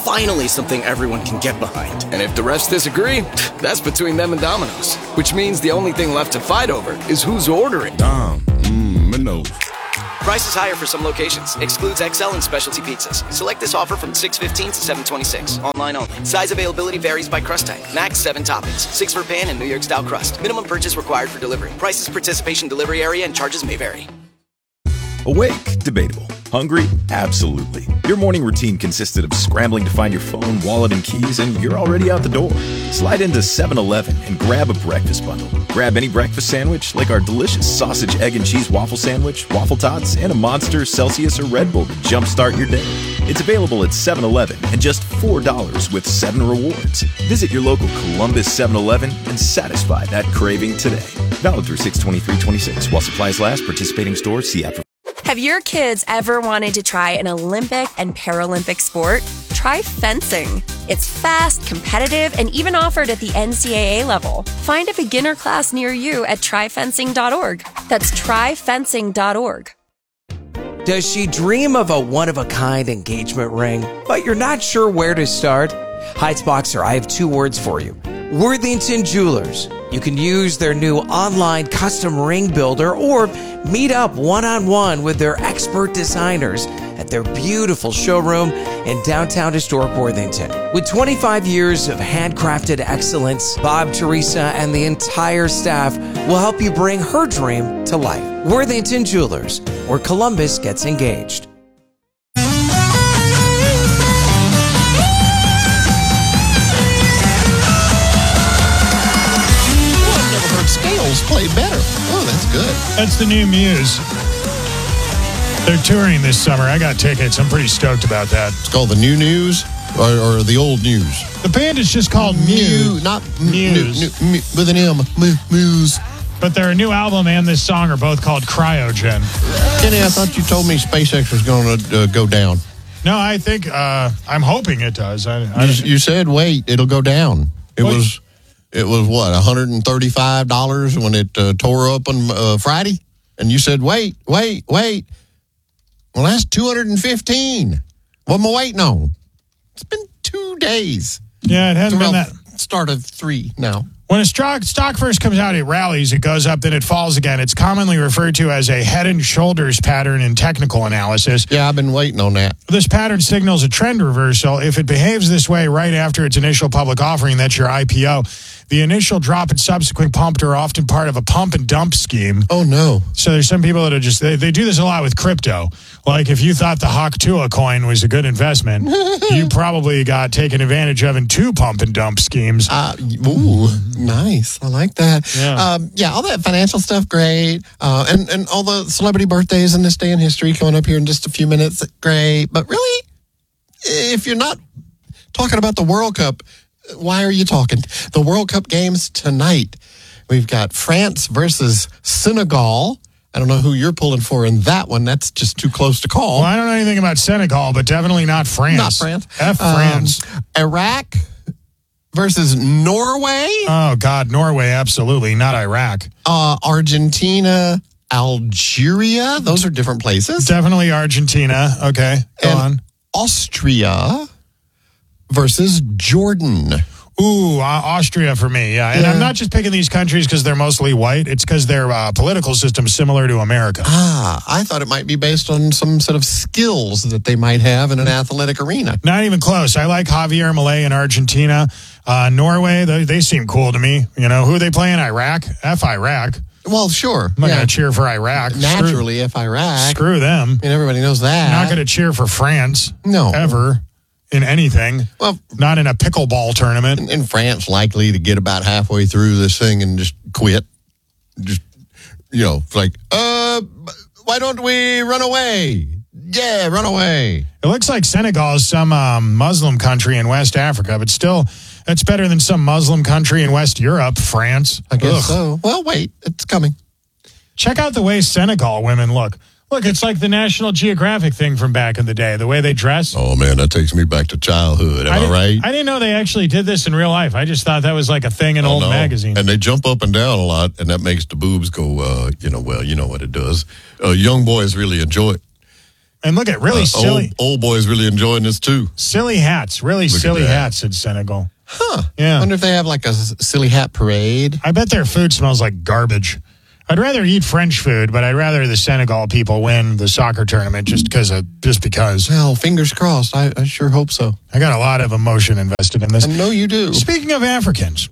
Speaker 16: Finally, something everyone can get behind.
Speaker 4: And if the refs disagree, that's between them and Domino's. Which means the only thing left to fight over is who's ordering.
Speaker 18: Dom, mmm, Minos.
Speaker 16: Price is higher for some locations. Excludes X L and specialty pizzas. Select this offer from six fifteen to seven twenty-six. Online only. Size availability varies by crust type. Max seven toppings. Six for pan and New York style crust. Minimum purchase required for delivery. Prices, participation, delivery area, and charges may vary.
Speaker 5: Awake? Debatable. Hungry? Absolutely. Your morning routine consisted of scrambling to find your phone, wallet, and keys, and you're already out the door. Slide into seven eleven and grab a breakfast bundle. Grab any breakfast sandwich, like our delicious sausage, egg, and cheese waffle sandwich, waffle tots, and a Monster, Celsius, or Red Bull to jumpstart your day. It's available at seven eleven and just four dollars with seven rewards. Visit your local Columbus seven eleven and satisfy that craving today. Valid through six twenty-three twenty-six. While supplies last, participating stores, see app for.
Speaker 10: Have your kids ever wanted to try an Olympic and Paralympic sport? Try fencing. It's fast, competitive, and even offered at the N C double A level. Find a beginner class near you at try fencing dot org. That's try fencing dot org.
Speaker 19: Does she dream of a one-of-a-kind engagement ring, but you're not sure where to start? Heights Boxer, I have two words for you. Worthington Jewelers. You can use their new online custom ring builder or meet up one-on-one with their expert designers at their beautiful showroom in downtown historic Worthington. With twenty-five years of handcrafted excellence, Bob, Teresa, and the entire staff will help you bring her dream to life. Worthington Jewelers, where Columbus gets engaged.
Speaker 2: Scales played better. Oh, that's good.
Speaker 1: That's the new Muse. They're touring this summer. I got tickets. I'm pretty stoked about that.
Speaker 2: It's called the New News or, or the Old News?
Speaker 1: The band is just called Muse.
Speaker 2: Mew, not
Speaker 1: Muse.
Speaker 2: New, new, with an M. Muse.
Speaker 1: But their new album and this song are both called Cryogen.
Speaker 2: Kenny, I thought you told me SpaceX was going to uh, go down.
Speaker 1: No, I think, uh, I'm hoping it does. I, I
Speaker 2: you, you said, wait, it'll go down. It wait. was... It was, what, one hundred thirty-five dollars when it uh, tore up on uh, Friday? And you said, wait, wait, wait. Well, that's two hundred fifteen dollars. What am I waiting on? It's been two days.
Speaker 1: Yeah, it hasn't been that.
Speaker 2: Start of three now.
Speaker 1: When a stock, stock first comes out, it rallies, it goes up, then it falls again. It's commonly referred to as a head and shoulders pattern in technical analysis.
Speaker 2: Yeah, I've been waiting on that.
Speaker 1: This pattern signals a trend reversal. If it behaves this way right after its initial public offering, that's your I P O. The initial drop and subsequent pump are often part of a pump and dump scheme.
Speaker 2: Oh, no.
Speaker 1: So there's some people that are just, they, they do this a lot with crypto. Like if you thought the Haktua coin was a good investment, you probably got taken advantage of in two pump and dump schemes.
Speaker 2: Uh, ooh, nice. I like that.
Speaker 1: Yeah,
Speaker 2: um, yeah all that financial stuff, great. Uh, and, and all the celebrity birthdays in this day in history coming up here in just a few minutes, great. But really, if you're not talking about the World Cup, why are you talking? The World Cup games tonight. We've got France versus Senegal. I don't know who you're pulling for in that one. That's just too close to call.
Speaker 1: Well, I don't know anything about Senegal, but definitely not France.
Speaker 2: Not France.
Speaker 1: F France.
Speaker 2: Um, Iraq versus Norway.
Speaker 1: Oh, God, Norway, absolutely. Not Iraq.
Speaker 2: Uh, Argentina, Algeria. Those are different places.
Speaker 1: Definitely Argentina. Okay, go
Speaker 2: and
Speaker 1: on.
Speaker 2: Austria versus Jordan.
Speaker 1: Ooh, uh, Austria for me, yeah. And
Speaker 2: yeah.
Speaker 1: I'm not just picking these countries because they're mostly white. It's because their uh, political system is similar to America.
Speaker 2: Ah, I thought it might be based on some sort of skills that they might have in an athletic arena.
Speaker 1: Not even close. I like Javier Milei in Argentina. Uh, Norway, they, they seem cool to me. You know, who are they playing? Iraq? F Iraq.
Speaker 2: Well, sure.
Speaker 1: I'm not
Speaker 2: yeah.
Speaker 1: going to cheer for Iraq.
Speaker 2: Naturally,
Speaker 1: screw,
Speaker 2: if Iraq.
Speaker 1: Screw them.
Speaker 2: And everybody knows that.
Speaker 1: I'm not going to cheer for France.
Speaker 2: No.
Speaker 1: Ever. In anything.
Speaker 2: Well,
Speaker 1: not in a pickleball tournament.
Speaker 2: And, and France likely to get about halfway through this thing and just quit. Just, you know, like, uh, why don't we run away? Yeah, run away.
Speaker 1: It looks like Senegal is some um, Muslim country in West Africa, but still, that's better than some Muslim country in West Europe, France.
Speaker 2: I guess
Speaker 1: Ugh.
Speaker 2: so. Well, wait, it's coming.
Speaker 1: Check out the way Senegal women look. Look, it's like the National Geographic thing from back in the day, the way they dress.
Speaker 3: Oh, man, that takes me back to childhood. Am
Speaker 1: I,
Speaker 3: I right?
Speaker 1: I didn't know they actually did this in real life. I just thought that was like a thing in
Speaker 3: oh,
Speaker 1: old
Speaker 3: no.
Speaker 1: magazines.
Speaker 3: And they jump up and down a lot, and that makes the boobs go, uh, you know, well, you know what it does. Uh, young boys really enjoy it.
Speaker 1: And look at really
Speaker 3: uh,
Speaker 1: silly.
Speaker 3: Old, old boys really enjoying this too.
Speaker 1: Silly hats. Really
Speaker 3: Look at
Speaker 1: silly
Speaker 3: that.
Speaker 1: hats in Senegal.
Speaker 2: Huh.
Speaker 1: Yeah.
Speaker 2: I wonder if they have like a s- silly hat parade.
Speaker 1: I bet their food smells like garbage. I'd rather eat French food, but I'd rather the Senegal people win the soccer tournament just because of just because.
Speaker 2: Well, fingers crossed. I, I sure hope so.
Speaker 1: I got a lot of emotion invested in this.
Speaker 2: I know you do.
Speaker 1: Speaking of Africans,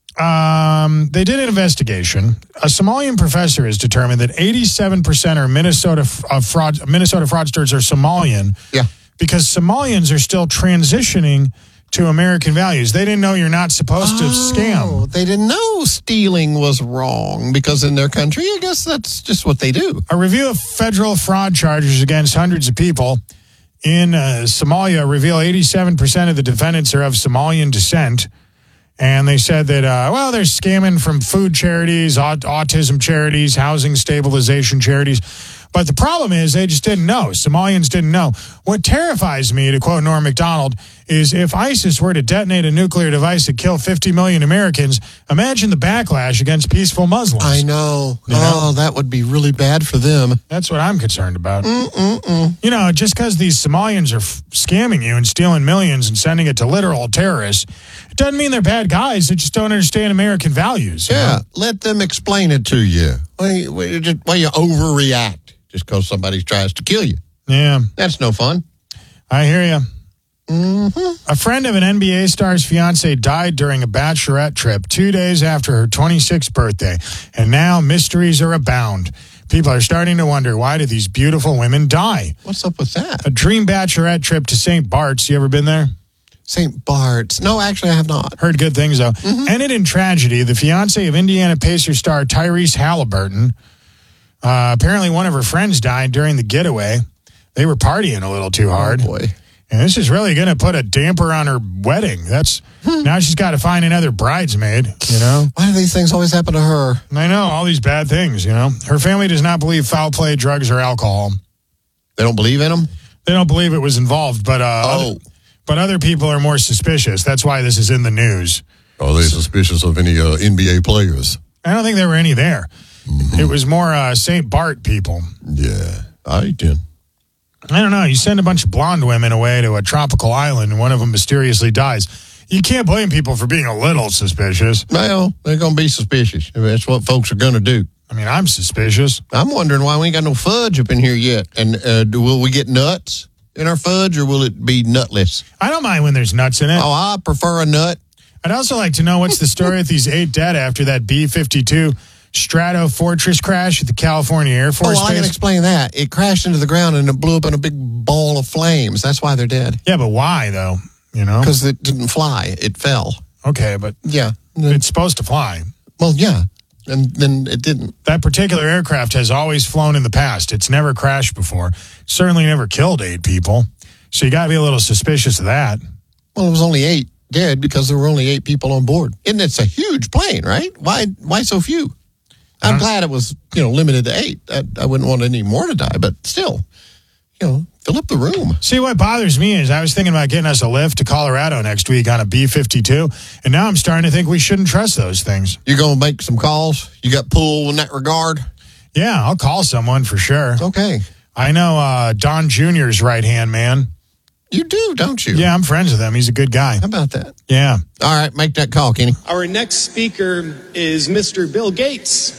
Speaker 1: um, they did an investigation. A Somalian professor has determined that eighty-seven percent of Minnesota uh, fraud Minnesota fraudsters are Somalian.
Speaker 2: Yeah.
Speaker 1: Because Somalians are still transitioning to American values. They didn't know you're not supposed to scam.
Speaker 2: Oh, they didn't know stealing was wrong because in their country, I guess that's just what they do.
Speaker 1: A review of federal fraud charges against hundreds of people in uh, Somalia reveal eighty-seven percent of the defendants are of Somalian descent. And they said that, uh, well, they're scamming from food charities, aut- autism charities, housing stabilization charities. But the problem is they just didn't know. Somalians didn't know. What terrifies me, to quote Norm Macdonald, is if ISIS were to detonate a nuclear device that killed fifty million Americans, imagine the backlash against peaceful Muslims.
Speaker 2: I know.
Speaker 1: You know?
Speaker 2: Oh, that would be really bad for them.
Speaker 1: That's what I'm concerned about.
Speaker 2: Mm-mm-mm.
Speaker 1: You know, just because these Somalians are f- scamming you and stealing millions and sending it to literal terrorists, it doesn't mean they're bad guys. They just don't understand American values. you
Speaker 2: Yeah,
Speaker 1: know?
Speaker 2: let them explain it to you. Why, why, just, why you overreact just because somebody tries to kill you?
Speaker 1: Yeah.
Speaker 2: That's no fun.
Speaker 1: I hear you.
Speaker 2: Mm-hmm.
Speaker 1: A friend of an N B A star's fiance died during a bachelorette trip two days after her twenty-sixth birthday. And now mysteries are abound. People are starting to wonder, why do these beautiful women die?
Speaker 2: What's up with that?
Speaker 1: A dream bachelorette trip to Saint Bart's. You ever been there?
Speaker 2: Saint Bart's. No, actually, I have not.
Speaker 1: Heard good things, though.
Speaker 2: Mm-hmm.
Speaker 1: Ended in tragedy. The fiance of Indiana Pacers star Tyrese Halliburton. Uh, apparently, one of her friends died during the getaway. They were partying a little too hard.
Speaker 2: Oh, boy.
Speaker 1: And this is really going to put a damper on her wedding. That's now she's got to find another bridesmaid, you know?
Speaker 2: Why do these things always happen to her?
Speaker 1: I know, all these bad things, you know? Her family does not believe foul play, drugs, or alcohol.
Speaker 2: They don't believe in them?
Speaker 1: They don't believe it was involved, but uh,
Speaker 2: Oh.
Speaker 1: other, but other people are more suspicious. That's why this is in the news.
Speaker 3: Are they suspicious of any uh, N B A players?
Speaker 1: I don't think there were any there. Mm-hmm. It was more uh, Saint Bart people.
Speaker 3: Yeah, I did.
Speaker 1: I don't know. You send a bunch of blonde women away to a tropical island and one of them mysteriously dies. You can't blame people for being a little suspicious.
Speaker 2: Well, they're going to be suspicious. That's what folks are going to do.
Speaker 1: I mean, I'm suspicious.
Speaker 2: I'm wondering why we ain't got no fudge up in here yet. And uh, do, will we get nuts in our fudge or will it be nutless?
Speaker 1: I don't mind when there's nuts in it.
Speaker 2: Oh, I prefer a nut.
Speaker 1: I'd also like to know what's the story with these eight dead after that B fifty-two Strato Fortress crash at the California Air Force
Speaker 2: Oh, well, I can
Speaker 1: Base.
Speaker 2: explain that. It crashed into the ground and it blew up in a big ball of flames. That's why they're dead.
Speaker 1: Yeah, but why, though? You know?
Speaker 2: Because it didn't fly. It fell.
Speaker 1: Okay, but
Speaker 2: Yeah.
Speaker 1: it's supposed to fly.
Speaker 2: Well, yeah. And then it didn't.
Speaker 1: That particular aircraft has always flown in the past. It's never crashed before. Certainly never killed eight people. So you got to be a little suspicious of that.
Speaker 2: Well, it was only eight dead because there were only eight people on board. And it's a huge plane, right? Why Why so few? I'm glad it was, you know, limited to eight. I, I wouldn't want any more to die, but still, you know, fill up the room.
Speaker 1: See, what bothers me is I was thinking about getting us a lift to Colorado next week on a B fifty-two, and now I'm starting to think we shouldn't trust those things.
Speaker 2: You're going to make some calls? You got pull in that regard?
Speaker 1: Yeah, I'll call someone for sure.
Speaker 2: Okay.
Speaker 1: I know uh, Don Junior's right-hand man.
Speaker 2: You do, don't you?
Speaker 1: Yeah, I'm friends with him. He's a good guy.
Speaker 2: How about that?
Speaker 1: Yeah.
Speaker 2: All right, make that call, Kenny.
Speaker 6: Our next speaker is Mister Bill Gates.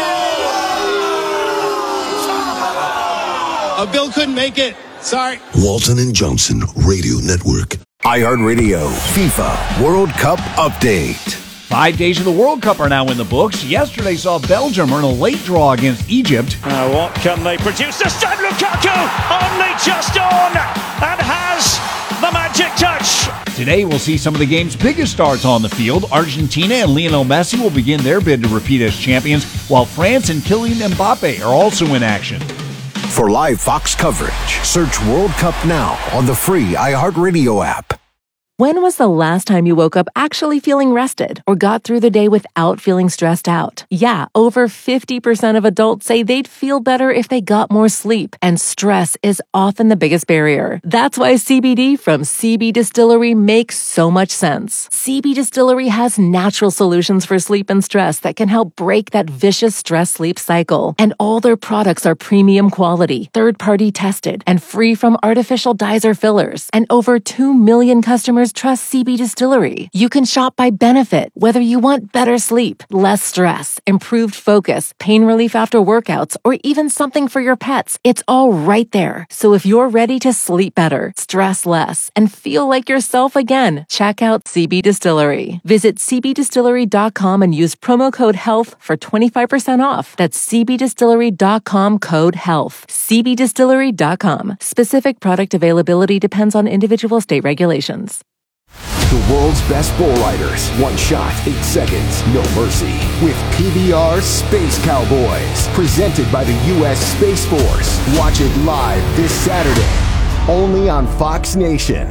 Speaker 6: Uh, Bill couldn't make it. Sorry.
Speaker 7: Walton and Johnson Radio Network. iHeartRadio FIFA World Cup Update.
Speaker 9: Five days of the World Cup are now in the books. Yesterday saw Belgium earn a late draw against Egypt.
Speaker 22: Uh, what can they produce? This time Lukaku only just on and has the magic touch.
Speaker 9: Today we'll see some of the game's biggest stars on the field. Argentina and Lionel Messi will begin their bid to repeat as champions, while France and Kylian Mbappe are also in action.
Speaker 7: For live Fox coverage, search World Cup Now on the free iHeartRadio app.
Speaker 8: When was the last time you woke up actually feeling rested or got through the day without feeling stressed out? Yeah, over fifty percent of adults say they'd feel better if they got more sleep, and stress is often the biggest barrier. That's why C B D from C B Distillery makes so much sense. C B Distillery has natural solutions for sleep and stress that can help break that vicious stress-sleep cycle. And all their products are premium quality, third-party tested, and free from artificial dyes or fillers. And over two million customers trust C B Distillery. You can shop by benefit, whether you want better sleep, less stress, improved focus, pain relief after workouts, or even something for your pets. It's all right there. So if you're ready to sleep better, stress less, and feel like yourself again, check out C B Distillery. Visit c b distillery dot com and use promo code HEALTH for twenty-five percent off. That's c b distillery dot com code HEALTH. c b distillery dot com. Specific product availability depends on individual state regulations.
Speaker 14: The world's best bull riders. One shot, eight seconds, no mercy. With P B R Space Cowboys. Presented by the U S Space Force. Watch it live this Saturday. Only on Fox Nation.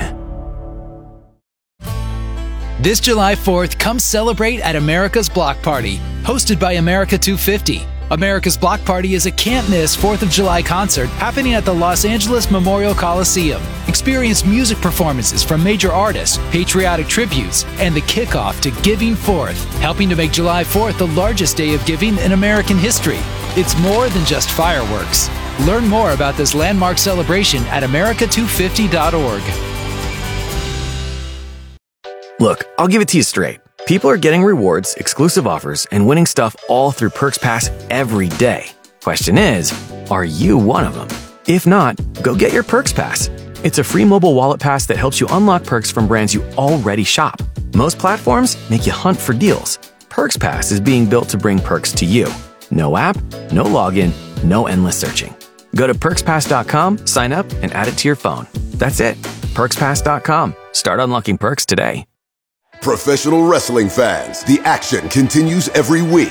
Speaker 12: This July fourth, come celebrate at America's Block Party, hosted by America two fifty. America's Block Party is a can't-miss fourth of July concert happening at the Los Angeles Memorial Coliseum. Experience music performances from major artists, patriotic tributes, and the kickoff to Giving Fourth, helping to make July fourth the largest day of giving in American history. It's more than just fireworks. Learn more about this landmark celebration at america two fifty dot org.
Speaker 13: Look, I'll give it to you straight. People are getting rewards, exclusive offers, and winning stuff all through Perks Pass every day. Question is, are you one of them? If not, go get your Perks Pass. It's a free mobile wallet pass that helps you unlock perks from brands you already shop. Most platforms make you hunt for deals. Perks Pass is being built to bring perks to you. No app, no login, no endless searching. Go to perks pass dot com, sign up, and add it to your phone. That's it. perks pass dot com. Start unlocking perks today.
Speaker 11: Professional wrestling fans, the action continues every week.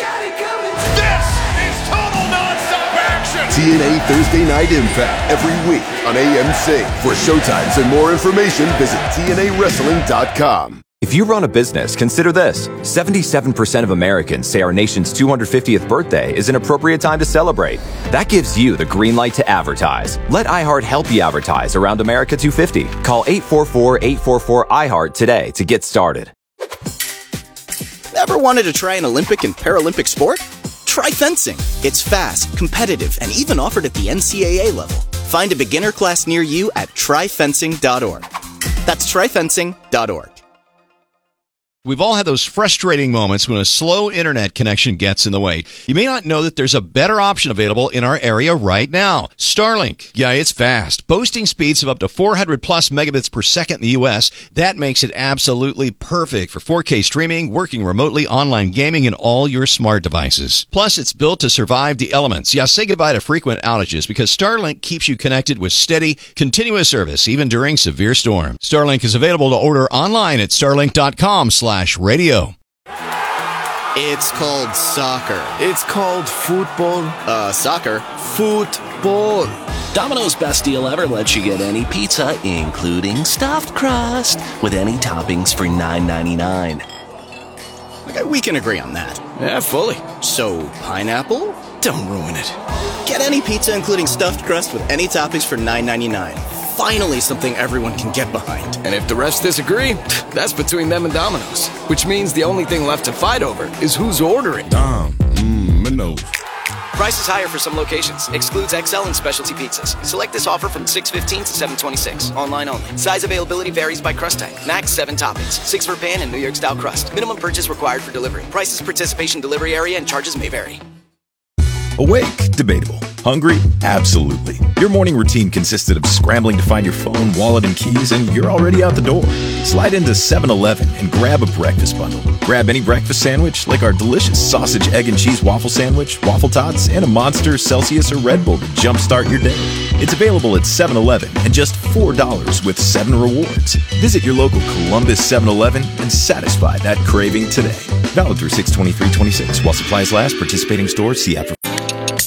Speaker 24: This is total nonstop action!
Speaker 11: T N A Thursday Night Impact every week on A M C. For showtimes and more information, visit T N A wrestling dot com.
Speaker 15: If you run a business, consider this. seventy-seven percent of Americans say our nation's two hundred fiftieth birthday is an appropriate time to celebrate. That gives you the green light to advertise. Let iHeart help you advertise around America two fifty. Call eight four four, eight four four, iHeart today to get started.
Speaker 16: Ever wanted to try an Olympic and Paralympic sport? Try fencing. It's fast, competitive, and even offered at the N C double A level. Find a beginner class near you at try fencing dot org. That's try fencing dot org.
Speaker 20: We've all had those frustrating moments when a slow internet connection gets in the way. You may not know that there's a better option available in our area right now. Starlink. Yeah, it's fast. Boasting speeds of up to four hundred plus megabits per second in the U S. That makes it absolutely perfect for four K streaming, working remotely, online gaming, and all your smart devices. Plus, it's built to survive the elements. Yeah, say goodbye to frequent outages because Starlink keeps you connected with steady, continuous service, even during severe storms. Starlink is available to order online at starlink dot com slash radio.
Speaker 16: It's called soccer.
Speaker 17: It's called football.
Speaker 16: Uh, soccer.
Speaker 17: Football. Domino's best deal ever lets you get any pizza, including stuffed crust, with any toppings for nine ninety-nine.
Speaker 16: Okay, we can agree on that.
Speaker 17: Yeah, fully.
Speaker 16: So, pineapple? Don't ruin it. Get any pizza, including stuffed crust, with any toppings for nine ninety-nine. Finally, something everyone can get behind.
Speaker 4: And if the rest disagree, that's between them and Domino's. Which means the only thing left to fight over is who's ordering.
Speaker 18: Dom, mmm, Minogue.
Speaker 16: Prices higher for some locations. Excludes X L and specialty pizzas. Select this offer from six fifteen to seven twenty-six. Online only. Size availability varies by crust type. Max seven toppings. Six for pan and New York style crust. Minimum purchase required for delivery. Prices, participation, delivery area, and charges may vary.
Speaker 5: Awake? Debatable. Hungry? Absolutely. Your morning routine consisted of scrambling to find your phone, wallet, and keys, and you're already out the door. Slide into seven eleven and grab a breakfast bundle. Grab any breakfast sandwich, like our delicious sausage, egg, and cheese waffle sandwich, waffle tots, and a Monster, Celsius, or Red Bull to jumpstart your day. It's available at seven eleven and just four dollars with seven rewards. Visit your local Columbus seven eleven and satisfy that craving today. Valid through six twenty-three twenty-six while supplies last. Participating stores, see app for